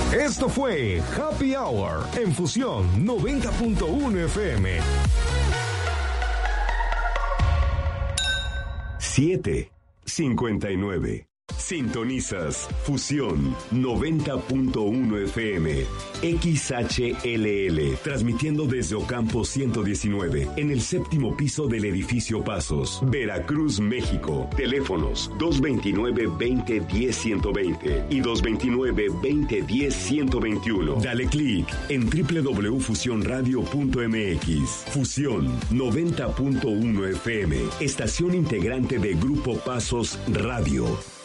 Esto fue Happy Hour en Fusión 90.1 FM. 7:59. Sintonizas Fusión 90.1 FM, XHLL, transmitiendo desde Ocampo 119, en el séptimo piso del edificio Pasos, Veracruz, México. Teléfonos 229-2010-120 y 229-2010-121. Dale clic en www.fusionradio.mx. Fusión 90.1 FM, estación integrante de Grupo Pasos Radio.